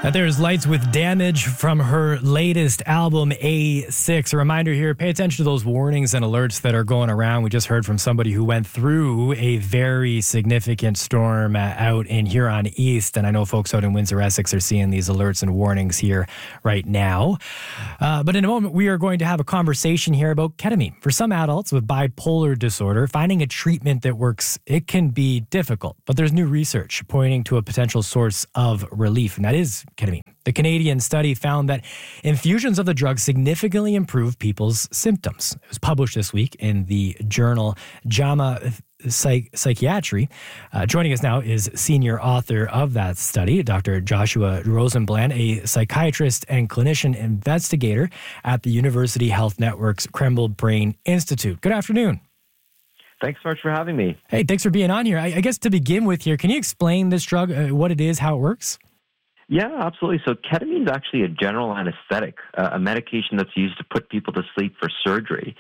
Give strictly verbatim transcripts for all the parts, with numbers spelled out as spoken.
Uh, There's Lights with Damage from her latest album, A six. A reminder here, pay attention to those warnings and alerts that are going around. We just heard from somebody who went through a very significant storm uh, out in Huron East, and I know folks out in Windsor, Essex are seeing these alerts and warnings here right now. Uh, but in a moment, we are going to have a conversation here about ketamine. For some adults with bipolar disorder, finding a treatment that works, it can be difficult, but there's new research pointing to a potential source of relief, and that is ketamine. The Canadian study found that infusions of the drug significantly improve people's symptoms. It was published this week in the journal JAMA Psych- Psychiatry. Uh, joining us now is senior author of that study, Doctor Joshua Rosenblatt, a psychiatrist and clinician investigator at the University Health Network's Krembil Brain Institute. Good afternoon. Thanks so much for having me. Hey, thanks for being on here. I, I guess to begin with here, can you explain this drug, uh, what it is, how it works? Yeah, absolutely. So ketamine is actually a general anesthetic, uh, a medication that's used to put people to sleep for surgery.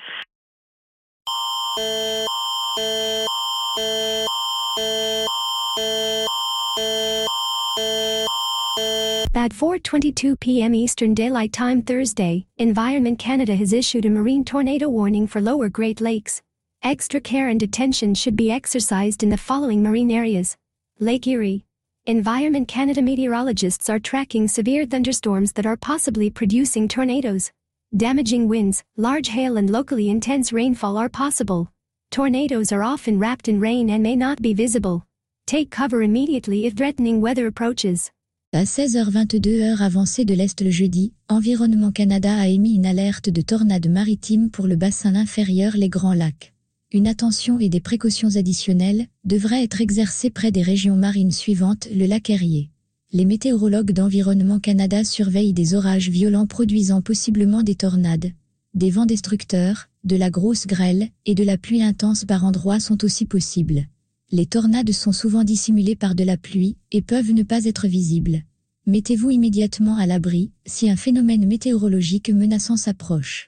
At four twenty-two p.m. Eastern Daylight Time Thursday, Environment Canada has issued a marine tornado warning for Lower Great Lakes. Extra care and attention should be exercised in the following marine areas. Lake Erie. Environment Canada meteorologists are tracking severe thunderstorms that are possibly producing tornadoes. Damaging winds, large hail and locally intense rainfall are possible. Tornadoes are often wrapped in rain and may not be visible. Take cover immediately if threatening weather approaches. À seize heures vingt-deux heure avancée de l'Est le jeudi, Environnement Canada a émis une alerte de tornade maritime pour le bassin inférieur les Grands Lacs. Une attention et des précautions additionnelles devraient être exercées près des régions marines suivantes, le lac Erie. Les météorologues d'Environnement Canada surveillent des orages violents produisant possiblement des tornades. Des vents destructeurs, de la grosse grêle et de la pluie intense par endroits sont aussi possibles. Les tornades sont souvent dissimulées par de la pluie et peuvent ne pas être visibles. Mettez-vous immédiatement à l'abri si un phénomène météorologique menaçant s'approche.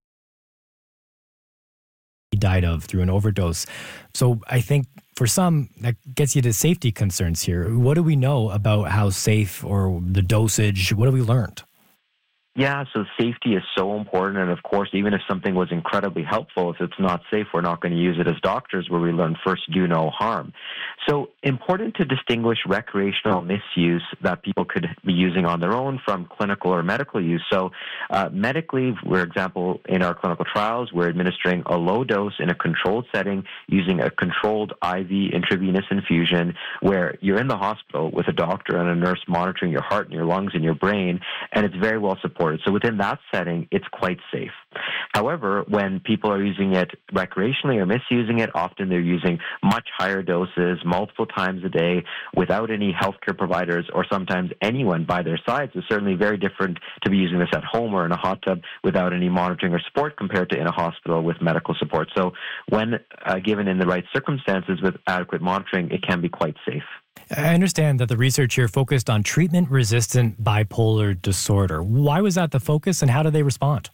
He died of through an overdose. So I think for some, that gets you to safety concerns here. What do we know about how safe or the dosage? What have we learned? Yeah, so safety is so important. And of course, even if something was incredibly helpful, if it's not safe, we're not going to use it as doctors, where we learn first do no harm. So important to distinguish recreational misuse that people could be using on their own from clinical or medical use. So uh, medically, for example, in our clinical trials, we're administering a low dose in a controlled setting using a controlled I V intravenous infusion where you're in the hospital with a doctor and a nurse monitoring your heart and your lungs and your brain, and it's very well supported. So within that setting, it's quite safe. However, when people are using it recreationally or misusing it, often they're using much higher doses multiple times a day without any healthcare providers or sometimes anyone by their side. So it's certainly very different to be using this at home or in a hot tub without any monitoring or support compared to in a hospital with medical support. So when uh, given in the right circumstances with adequate monitoring, it can be quite safe. I understand that the research here focused on treatment-resistant bipolar disorder. Why was that the focus, and how did they respond?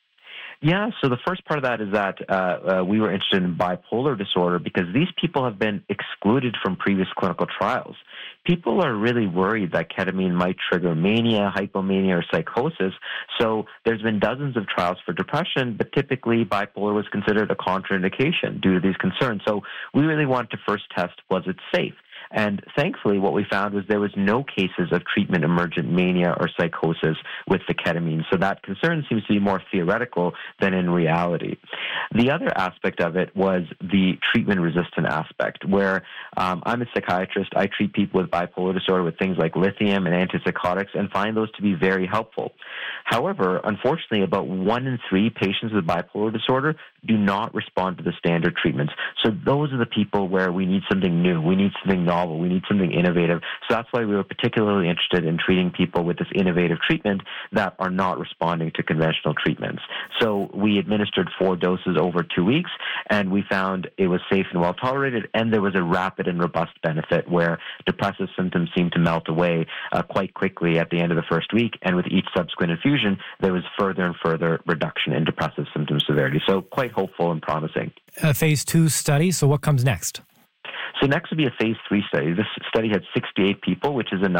Yeah, so the first part of that is that uh, uh, we were interested in bipolar disorder because these people have been excluded from previous clinical trials. People are really worried that ketamine might trigger mania, hypomania, or psychosis. So there's been dozens of trials for depression, but typically bipolar was considered a contraindication due to these concerns. So we really wanted to first test, was it safe? And thankfully, what we found was there was no cases of treatment-emergent mania or psychosis with the ketamine. So that concern seems to be more theoretical than in reality. The other aspect of it was the treatment-resistant aspect, where um, I'm a psychiatrist. I treat people with bipolar disorder with things like lithium and antipsychotics and find those to be very helpful. However, unfortunately, about one in three patients with bipolar disorder do not respond to the standard treatments. So those are the people where we need something new. We need something novel. We need something innovative. So that's why we were particularly interested in treating people with this innovative treatment that are not responding to conventional treatments. So we administered four doses over two weeks, and we found it was safe and well tolerated, and there was a rapid and robust benefit where depressive symptoms seemed to melt away uh, quite quickly at the end of the first week, and with each subsequent infusion, there was further and further reduction in depressive symptom severity. So quite hopeful and promising. A phase two study, so what comes next? So next would be a phase three study. This study had sixty-eight people, which is enough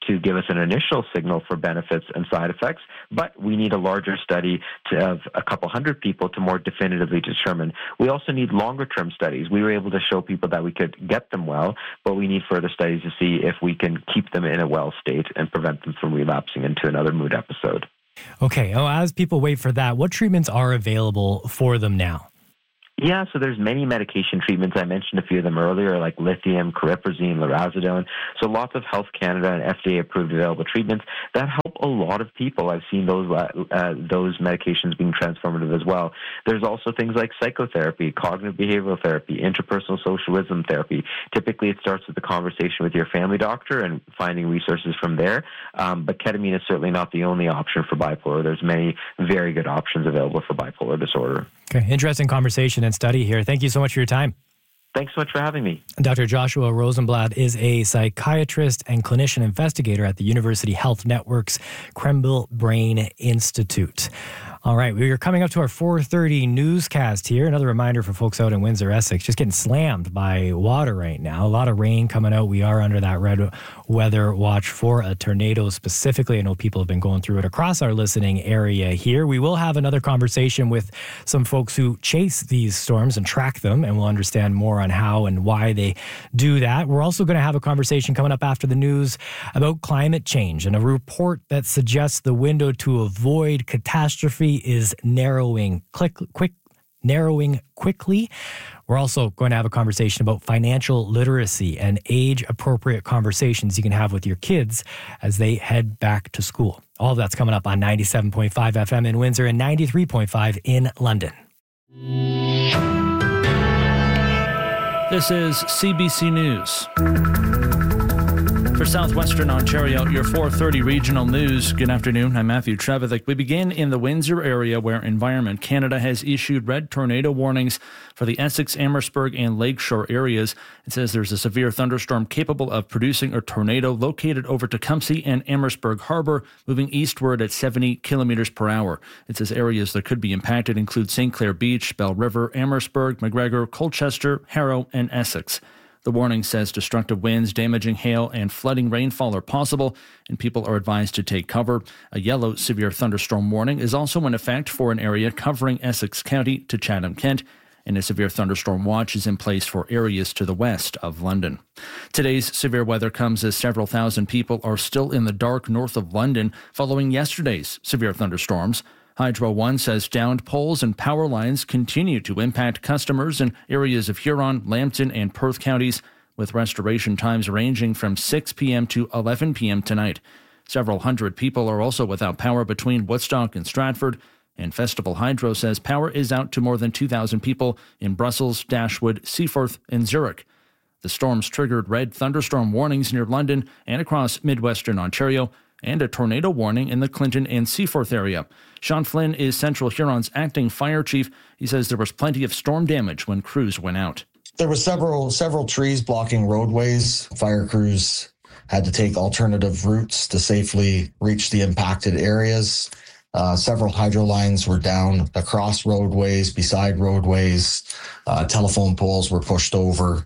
to give us an initial signal for benefits and side effects, but we need a larger study to, of a couple hundred people to more definitively determine. We also need longer-term studies. We were able to show people that we could get them well, but we need further studies to see if we can keep them in a well state and prevent them from relapsing into another mood episode. Okay, oh, as people wait for that, what treatments are available for them now? Yeah, so there's many medication treatments. I mentioned a few of them earlier, like lithium, cariprazine, lurasidone. So lots of Health Canada and F D A-approved available treatments that help a lot of people. I've seen those uh, those medications being transformative as well. There's also things like psychotherapy, cognitive behavioral therapy, interpersonal social wisdom therapy. Typically, it starts with a conversation with your family doctor and finding resources from there. Um, but ketamine is certainly not the only option for bipolar. There's many very good options available for bipolar disorder. Okay, interesting conversation and study here. Thank you so much for your time. Thanks so much for having me. Doctor Joshua Rosenblatt is a psychiatrist and clinician investigator at the University Health Network's Krembil Brain Institute. All right, we are coming up to our four thirty newscast here. Another reminder for folks out in Windsor, Essex, just getting slammed by water right now. A lot of rain coming out. We are under that red weather watch for a tornado specifically. I know people have been going through it across our listening area here. We will have another conversation with some folks who chase these storms and track them, and we'll understand more on how and why they do that. We're also going to have a conversation coming up after the news about climate change and a report that suggests the window to avoid catastrophe is narrowing quick, quick, narrowing quickly. We're also going to have a conversation about financial literacy and age-appropriate conversations you can have with your kids as they head back to school. All of that's coming up on ninety-seven point five F M in Windsor and ninety-three point five in London. This is C B C News. For Southwestern Ontario, your four thirty regional news. Good afternoon. I'm Matthew Trevithick. We begin in the Windsor area where Environment Canada has issued red tornado warnings for the Essex, Amherstburg, and Lakeshore areas. It says there's a severe thunderstorm capable of producing a tornado located over Tecumseh and Amherstburg Harbor, moving eastward at seventy kilometers per hour. It says areas that could be impacted include Saint Clair Beach, Bell River, Amherstburg, McGregor, Colchester, Harrow, and Essex. The warning says destructive winds, damaging hail, and flooding rainfall are possible, and people are advised to take cover. A yellow severe thunderstorm warning is also in effect for an area covering Essex County to Chatham-Kent, and a severe thunderstorm watch is in place for areas to the west of London. Today's severe weather comes as several thousand people are still in the dark north of London following yesterday's severe thunderstorms. Hydro One says downed poles and power lines continue to impact customers in areas of Huron, Lambton, and Perth counties, with restoration times ranging from six p.m. to eleven p.m. tonight. Several hundred people are also without power between Woodstock and Stratford, and Festival Hydro says power is out to more than two thousand people in Brussels, Dashwood, Seaforth, and Zurich. The storms triggered red thunderstorm warnings near London and across Midwestern Ontario, and a tornado warning in the Clinton and Seaforth area. Sean Flynn is Central Huron's acting fire chief. He says there was plenty of storm damage when crews went out. There were several several trees blocking roadways. Fire crews had to take alternative routes to safely reach the impacted areas. Uh, several hydro lines were down across roadways, beside roadways. Uh, telephone poles were pushed over.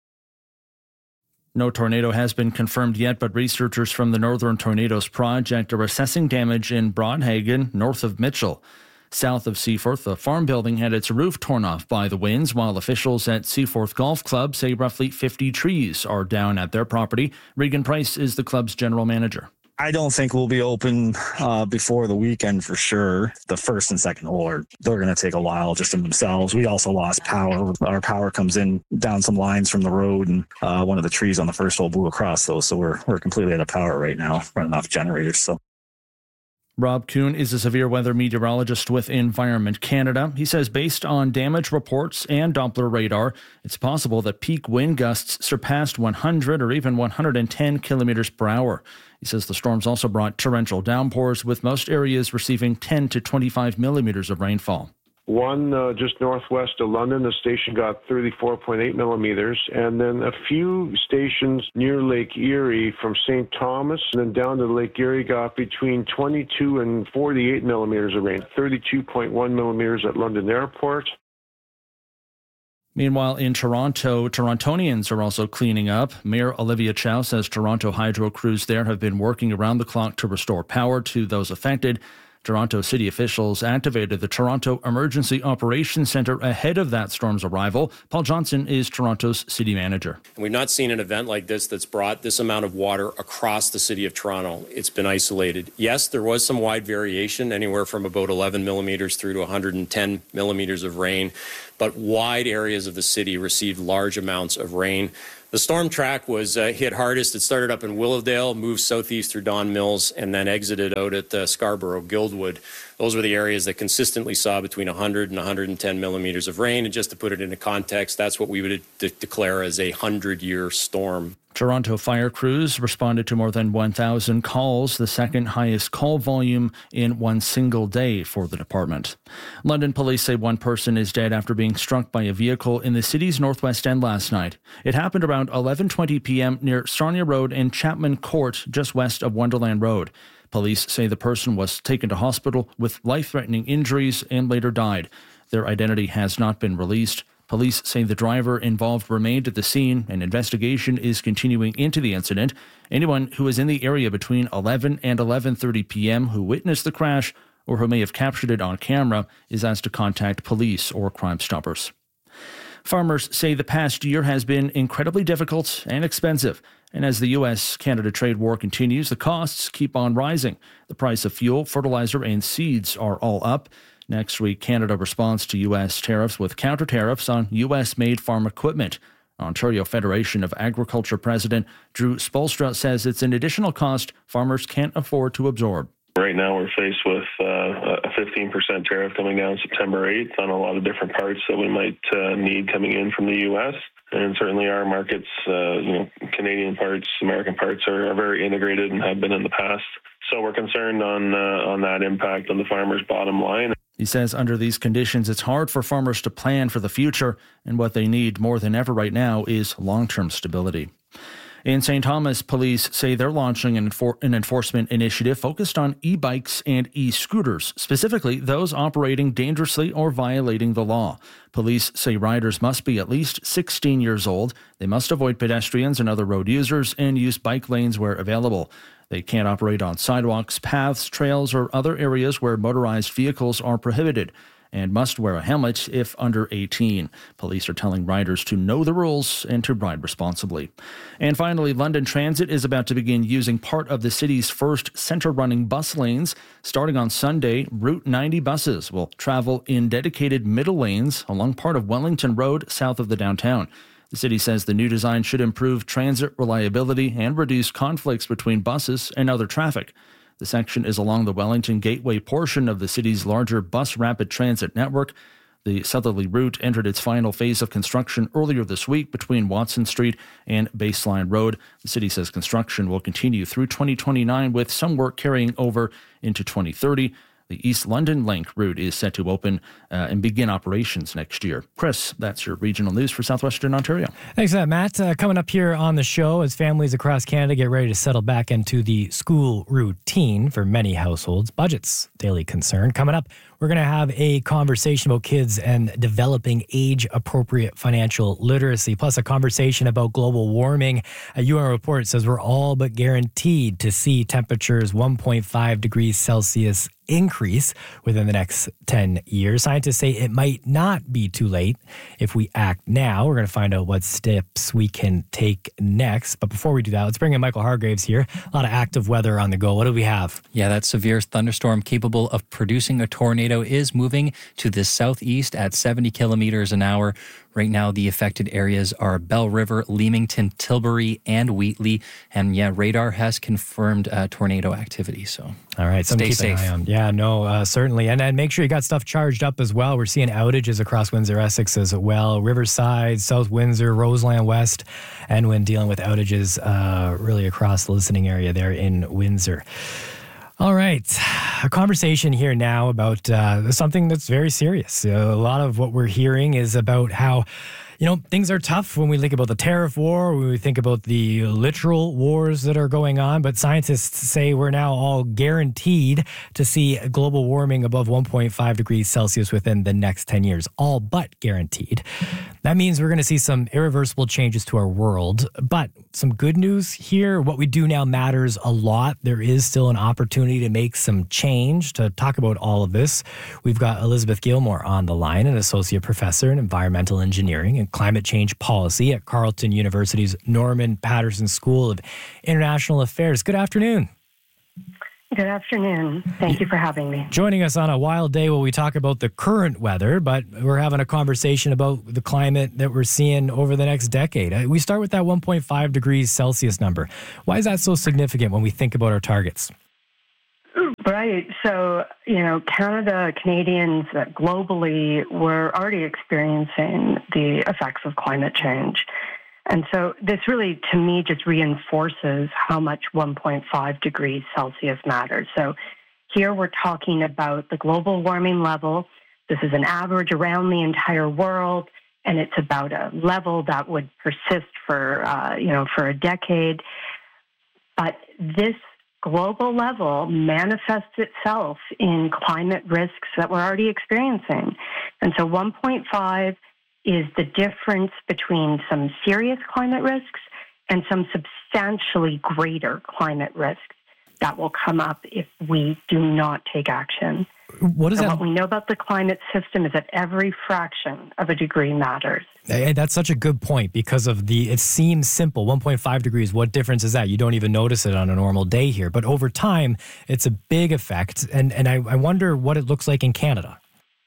No tornado has been confirmed yet, but researchers from the Northern Tornadoes Project are assessing damage in Broadhagen, north of Mitchell. South of Seaforth, a farm building had its roof torn off by the winds, while officials at Seaforth Golf Club say roughly fifty trees are down at their property. Regan Price is the club's general manager. I don't think we'll be open uh, before the weekend for sure. The first and second hole, are, they're going to take a while just in themselves. We also lost power. Our power comes in down some lines from the road, and uh, one of the trees on the first hole blew across those. So we're we're completely out of power right now, running off generators. So. Rob Kuhn is a severe weather meteorologist with Environment Canada. He says based on damage reports and Doppler radar, it's possible that peak wind gusts surpassed one hundred or even one hundred ten kilometers per hour. He says the storms also brought torrential downpours, with most areas receiving ten to twenty-five millimeters of rainfall. One uh, just northwest of London, the station got thirty-four point eight millimeters, and then a few stations near Lake Erie from Saint Thomas and then down to Lake Erie got between twenty-two and forty-eight millimeters of rain, thirty-two point one millimeters at London Airport. Meanwhile, in Toronto, Torontonians are also cleaning up. Mayor Olivia Chow says Toronto hydro crews there have been working around the clock to restore power to those affected. Toronto city officials activated the Toronto Emergency Operations Centre ahead of that storm's arrival. Paul Johnson is Toronto's city manager. We've not seen an event like this that's brought this amount of water across the city of Toronto. It's been isolated. Yes, there was some wide variation, anywhere from about eleven millimeters through to one hundred ten millimeters of rain, but wide areas of the city received large amounts of rain. The storm track was uh, hit hardest. It started up in Willowdale, moved southeast through Don Mills, and then exited out at uh, Scarborough, Guildwood. Those were the areas that consistently saw between one hundred and one hundred ten millimeters of rain. And just to put it into context, that's what we would de- declare as a hundred-year storm. Toronto fire crews responded to more than one thousand calls, the second highest call volume in one single day for the department. London police say one person is dead after being struck by a vehicle in the city's northwest end last night. It happened around eleven twenty p.m. near Sarnia Road and Chapman Court, just west of Wonderland Road. Police say the person was taken to hospital with life-threatening injuries and later died. Their identity has not been released. Police say the driver involved remained at the scene. An investigation is continuing into the incident. Anyone who was in the area between eleven and eleven thirty p.m. who witnessed the crash or who may have captured it on camera is asked to contact police or Crime Stoppers. Farmers say the past year has been incredibly difficult and expensive. And as the U S Canada trade war continues, the costs keep on rising. The price of fuel, fertilizer, and seeds are all up. Next week, Canada responds to U S tariffs with counter-tariffs on U S-made farm equipment. Ontario Federation of Agriculture President Drew Spolstra says it's an additional cost farmers can't afford to absorb. Right now, we're faced with uh, a fifteen percent tariff coming down September eighth on a lot of different parts that we might uh, need coming in from the U S. And certainly our markets, uh, you know, Canadian parts, American parts are, are very integrated and have been in the past. So we're concerned on uh, on that impact on the farmer's bottom line. He says under these conditions, it's hard for farmers to plan for the future, and what they need more than ever right now is long-term stability. In Saint Thomas, police say they're launching an, enfor- an enforcement initiative focused on e-bikes and e-scooters, specifically those operating dangerously or violating the law. Police say riders must be at least sixteen years old. They must avoid pedestrians and other road users and use bike lanes where available. They can't operate on sidewalks, paths, trails, or other areas where motorized vehicles are prohibited, and must wear a helmet if under eighteen. Police are telling riders to know the rules and to ride responsibly. And finally, London Transit is about to begin using part of the city's first center-running bus lanes. Starting on Sunday, Route ninety buses will travel in dedicated middle lanes along part of Wellington Road south of the downtown. The city says the new design should improve transit reliability and reduce conflicts between buses and other traffic. The section is along the Wellington Gateway portion of the city's larger bus rapid transit network. The southerly route entered its final phase of construction earlier this week between Watson Street and Baseline Road. The city says construction will continue through twenty twenty-nine, with some work carrying over into twenty thirty. The East London Link route is set to open uh, and begin operations next year. Chris, that's your regional news for Southwestern Ontario. Thanks for that, Matt. Uh, coming up here on the show, as families across Canada get ready to settle back into the school routine for many households, budgets, daily concern. Coming up, we're going to have a conversation about kids and developing age-appropriate financial literacy, plus a conversation about global warming. A U N report says we're all but guaranteed to see temperatures one point five degrees Celsius increase within the next ten years. Scientists say it might not be too late if we act now. We're going to find out what steps we can take next. But before we do that, let's bring in Michael Hargraves here. A lot of active weather on the go. What do we have? Yeah, that severe thunderstorm capable of producing a tornado is moving to the southeast at seventy kilometers an hour. Right now, the affected areas are Bell River, Leamington, Tilbury, and Wheatley. And yeah, radar has confirmed uh, tornado activity. So, all right, stay safe. Yeah, no, uh, certainly. And, and make sure you got stuff charged up as well. We're seeing outages across Windsor, Essex as well. Riverside, South Windsor, Roseland West, and when dealing with outages uh, really across the listening area there in Windsor. All right, a conversation here now about uh, something that's very serious. Uh, a lot of what we're hearing is about how You know, things are tough when we think about the tariff war, when we think about the literal wars that are going on, but scientists say we're now all guaranteed to see global warming above one point five degrees Celsius within the next ten years, all but guaranteed. That means we're going to see some irreversible changes to our world, but some good news here. What we do now matters a lot. There is still an opportunity to make some change. To talk about all of this, we've got Elizabeth Gilmore on the line, an associate professor in environmental engineering and climate change policy at Carleton University's Norman Paterson School of International Affairs. Good afternoon. Good afternoon. Thank you for having me. Joining us on a wild day while we talk about the current weather, but we're having a conversation about the climate that we're seeing over the next decade. We start with that one point five degrees Celsius number. Why is that so significant when we think about our targets? Right. So, you know, Canada, Canadians globally were already experiencing the effects of climate change. And so this really, to me, just reinforces how much one point five degrees Celsius matters. So here we're talking about the global warming level. This is an average around the entire world, and it's about a level that would persist for, uh, you know, for a decade. But this global level manifests itself in climate risks that we're already experiencing. And so one point five is the difference between some serious climate risks and some substantially greater climate risks that will come up if we do not take action. What is and that? What we know about the climate system is that every fraction of a degree matters. That's such a good point because of the, it seems simple, one point five degrees, what difference is that? You don't even notice it on a normal day here. But over time, it's a big effect. And, and I, I wonder what it looks like in Canada.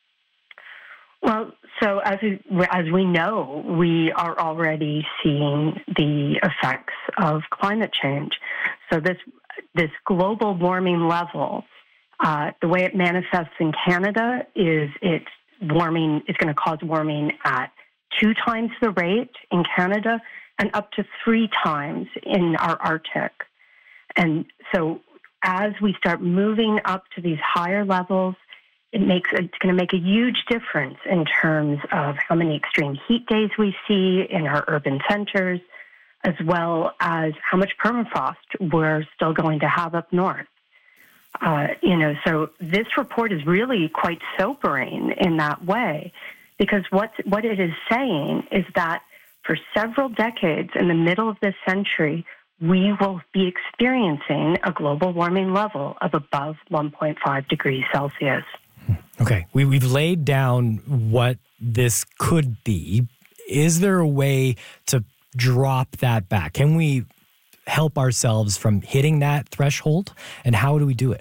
Well, so as we, as we know, we are already seeing the effects of climate change. So this this global warming level, uh, the way it manifests in Canada is it's warming. It's going to cause warming at two times the rate in Canada and up to three times in our Arctic. And so as we start moving up to these higher levels, it makes it's going to make a huge difference in terms of how many extreme heat days we see in our urban centers, as well as how much permafrost we're still going to have up north. Uh, you know, so this report is really quite sobering in that way, because what what it is saying is that for several decades in the middle of this century, we will be experiencing a global warming level of above one point five degrees Celsius. Okay, we, we've laid down what this could be. Is there a way to drop that back? Can we help ourselves from hitting that threshold? And how do we do it?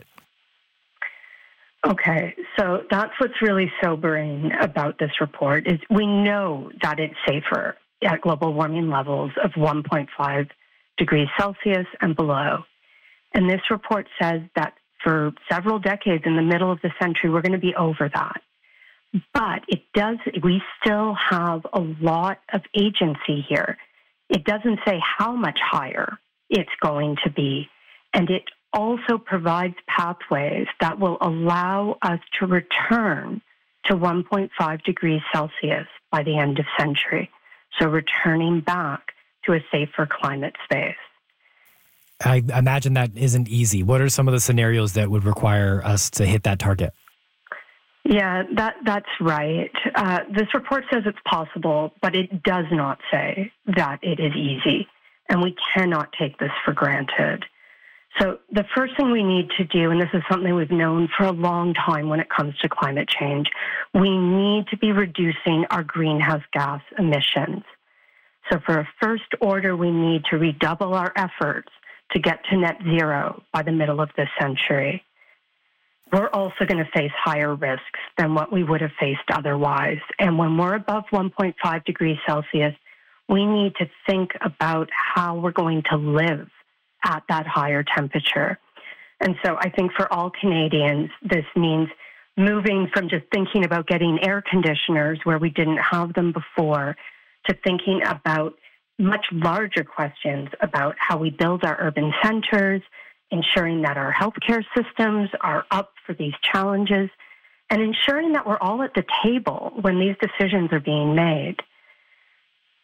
Okay, so that's what's really sobering about this report is we know that it's safer at global warming levels of one point five degrees Celsius and below. And this report says that for several decades in the middle of the century, we're going to be over that. But it does, we still have a lot of agency here. It doesn't say how much higher it's going to be. And it also provides pathways that will allow us to return to one point five degrees Celsius by the end of century. So returning back to a safer climate space. I imagine that isn't easy. What are some of the scenarios that would require us to hit that target? Yeah, that that's right. Uh, this report says it's possible, but it does not say that it is easy, and we cannot take this for granted. So the first thing we need to do, and this is something we've known for a long time when it comes to climate change, we need to be reducing our greenhouse gas emissions. So for a first order, we need to redouble our efforts to get to net zero by the middle of this century. We're also going to face higher risks than what we would have faced otherwise. And when we're above one point five degrees Celsius, we need to think about how we're going to live at that higher temperature. And so I think for all Canadians, this means moving from just thinking about getting air conditioners where we didn't have them before to thinking about much larger questions about how we build our urban centers, ensuring that our healthcare systems are up for these challenges, and ensuring that we're all at the table when these decisions are being made.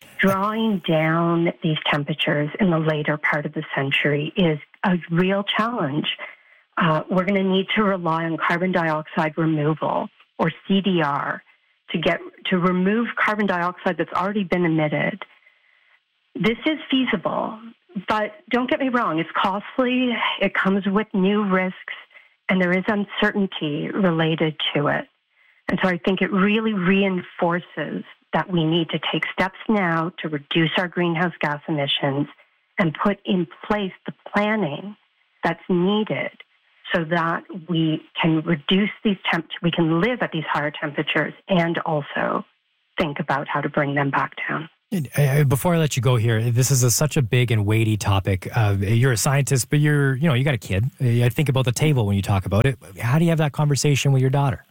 Drawing down these temperatures in the later part of the century is a real challenge. Uh, we're going to need to rely on carbon dioxide removal, or C D R, to get to remove carbon dioxide that's already been emitted. This is feasible, but don't get me wrong, it's costly, it comes with new risks, and there is uncertainty related to it. And so I think it really reinforces that we need to take steps now to reduce our greenhouse gas emissions and put in place the planning that's needed so that we can reduce these temp- we can live at these higher temperatures and also think about how to bring them back down. Before I let you go here, this is a, such a big and weighty topic. Uh, you're a scientist, but you're, you know, you got a kid. I think about the table when you talk about it. How do you have that conversation with your daughter?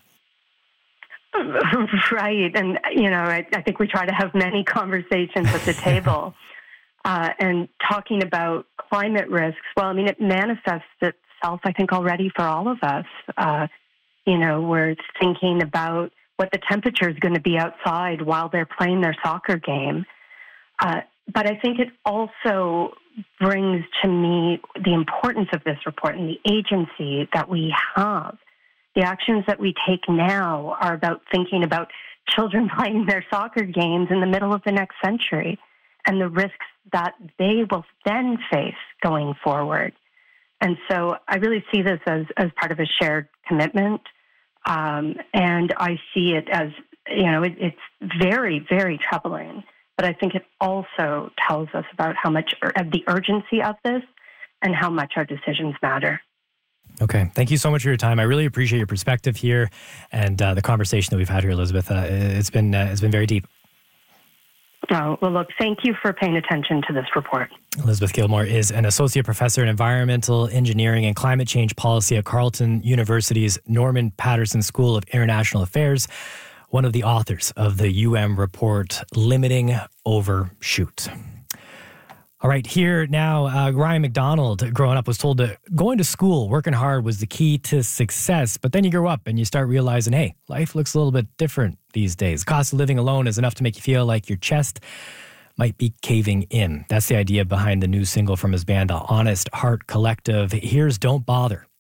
Right. And, you know, I, I think we try to have many conversations at the table. uh, and talking about climate risks, well, I mean, it manifests itself, I think, already for all of us. Uh, you know, we're thinking about what the temperature is going to be outside while they're playing their soccer game. Uh, but I think it also brings to me the importance of this report and the agency that we have. The actions that we take now are about thinking about children playing their soccer games in the middle of the next century and the risks that they will then face going forward. And so I really see this as, as part of a shared commitment. Um, and I see it as, you know, it, it's very, very troubling. But I think it also tells us about how much of the urgency of this and how much our decisions matter. Okay. Thank you so much for your time. I really appreciate your perspective here and uh, the conversation that we've had here, Elizabeth. Uh, it's been uh, it's been very deep. Oh, well, look, thank you for paying attention to this report. Elizabeth Gilmore is an associate professor in environmental engineering and climate change policy at Carleton University's Norman Paterson School of International Affairs, one of the authors of the U M report, Limiting Overshoot. All right, here now, uh, Ryan McDonald, growing up, was told that going to school, working hard was the key to success. But then you grow up and you start realizing, hey, life looks a little bit different these days. Cost of living alone is enough to make you feel like your chest might be caving in. That's the idea behind the new single from his band, Honest Heart Collective. Here's Don't Bother.